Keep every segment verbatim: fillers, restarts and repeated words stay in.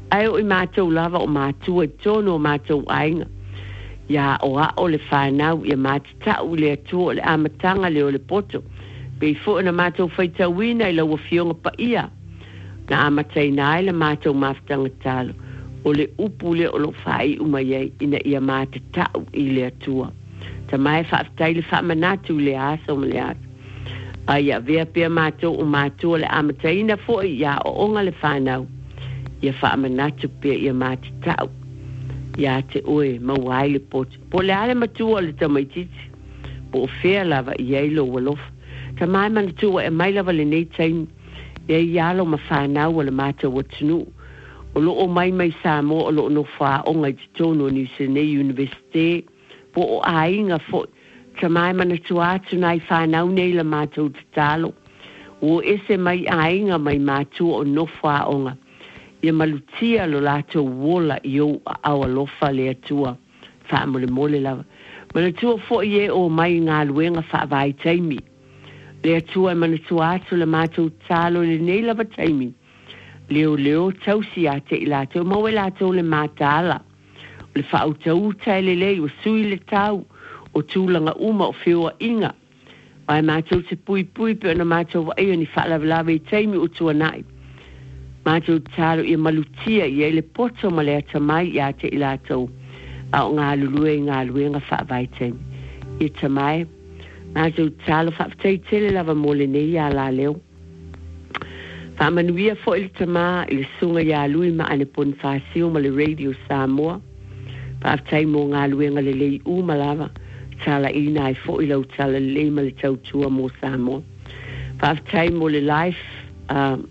ai o i mātou lava o mātua tono o mātou ainga. Ia o a o le whanau, ia mātitau le atua o le amatanga le o le poto. Pei fo na mātou whaitawina i laua fionga pa ia. Na amatai na ai le mātou maftanga talo. O le upu le o lo whai umaiei ina ia mātitau i le atua. Ta mai whaftai le whamanatu le asa o le asa. Ai a vea pia mātou o mātua le amatai na fo ia o onga le whanau. Ia whamanatu pia ia mātitau. Ia te oe mawai le poti. Po le ale matua le tamaititi. Po o whea lava i eilo walofa. Ta mai manatua e mai lava le nei taimi. Ia i alo ma whanau o le mātou o tunu. O lo o mai mai Samoa o lo no wha o ngai te tono ni se nei universite. Po o ainga fo. Ta mai manatua atu nai whanau nei la mātou te talo. O ese mai ainga mai mātua o no wha o ngai. Ia malutia lo lato wola i o awa lofa le atua wha mole mole lava. Manatua fo i e o mai ngā luenga wha vai taimi. Le atua manatua atu le mātou talo le nei lava taimi. Leo leo tausi a te i lato. Mawe lato le mātala. Le wha au tau tai le lei o sui le tau o tūlanga uma o whioa inga. Vai mātou te pui pui pe ona mātou wa eo ni wha lava lava i taimi o tua nai. Mātou talo i malutia i ele poto ma le atamai i ate i lātou. A o ngā lulue i ngā lue ngā whaavai taimi. I tamai, mātou talo whaaftai tele lava mole nei a la leo. Whaamanuia fo ili tama i le sunga i a lui ma ane pon whaasio ma le radio Samoa. Whaaftai mo ngā lue ngā le lei u malava. Tala i nai fo i lau tala le lei ma le tautua mo Samoa. Whaaftai mo le life... Um,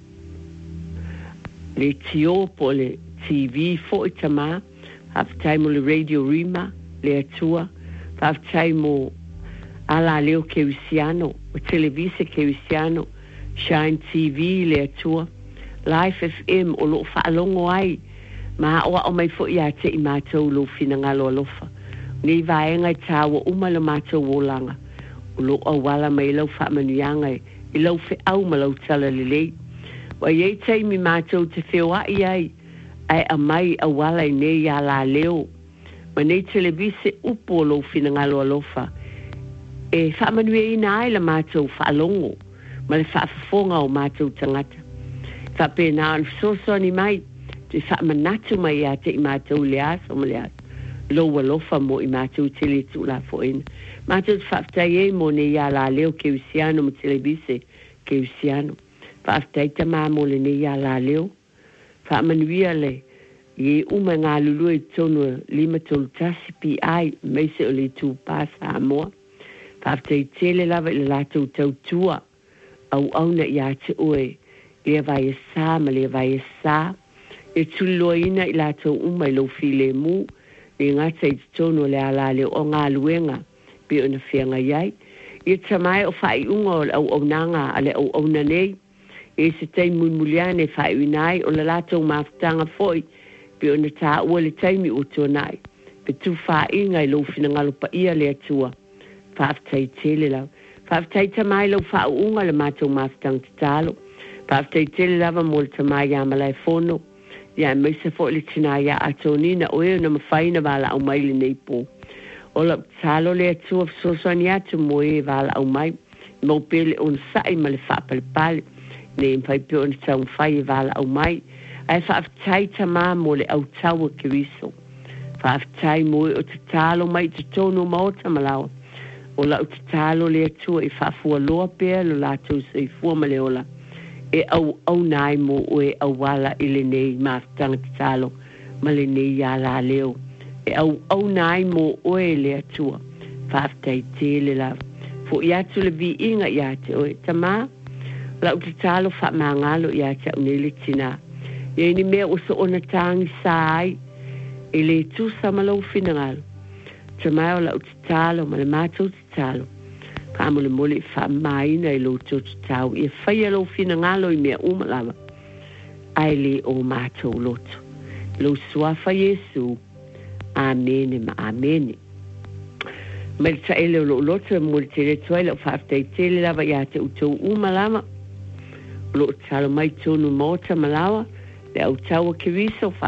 le tio po le T V fo i tama, haftai mo le radio rima, le atua, haftai mo ala leo kewisiano, o televise kewisiano, Shine T V le atua, Life F M o lo whaalongo ai, ma oa o mai fo i ate i mātou lo fina ngalo alofa. Nei vaenga i tāua uma le mātou wolanga, o lo awala mai lau whaamanuianga i lau fe au ma lau tala le lei. Wa ye tai mi mātou te whewa i ai, ai a mai a wala i nei a la leo. Ma nei televise upo lo fina ngalo alofa. E whaamanue i na ai la mātou whaalongo, ma le whaafafonga o mātou tangata. Whapena an soso ni mai, te whaamanatu mai a te i mātou le aso ma le aso. Lo walofa mo i mātou tele tu la foina. Mātou te whaaftai e mo nei a la leo ke usiano ma televise ke usiano. Whaaftaita mā mole nei a la leo. Whaamanuia le i uma ngā lulu i tono lima tolu tasi pi ai meise o le tū pāsa a moa. Whaaftaita tele lava i le lātou tau tua au auna i a te oe lea vai e sā ma lea vai e sā. E tuloa ina i lātou uma i lau file mū i ngata i tono le a la leo o ngā luenga pi o na whianga iai. I tamai o whai unga o au au nanga ale au au nanei. E se tei mumuliane whai winai o la lātou maafutanga foi pe o na tā ua le taimi o tō nai. Pe tu wha inga i lau fina ngalo pa ia le atua. Whaafutai tele lau. Whaafutai tamai lau wha unga le mātou maafutanga te tālo. Whaafutai tele lava mo le tamai ia malai fono. Ia meisa fo le tina ia atonina o eo na mawhaina wala au mai le nei po. O la tālo le atua fsosani atu mo e wala au mai. Mau pele on sai ma le whaapale pale. Ne mpai pio ni tau mwhai e wala au mai. Ai whaaftai ta mā mo le au taua ke riso. Whaaftai mo e o te talo mai te tono maota malawa. O la o te talo le atua e whaafua loa pēr lo lātou se i fua ma le ola. E au au nai mo o e au wala i le nei maafutanga te talo ma le nei ia la leo. E au au nai mo o e le atua. Whaaftai tele la. Fo i atu le vi inga i ate o e tamā. La o te talo wha mangalo i ate au nele tina. Ia ni mea o so ona tangi sai e le tu samalau fina ngalo. Te mai o la o te talo ma le mātou te talo. Ka amole mole wha maina i lo tō te tau. Ia whaia lo fina ngalo i mea umalawa. Ai le o mātou loto. Lo suafa Yesu. Amene ma amene. Mai ta ele o lo loto mo le tele tuai la whaaftai tele lava i ate utou umalawa. Lo talo mai tonu mota malawa le au taua ke riso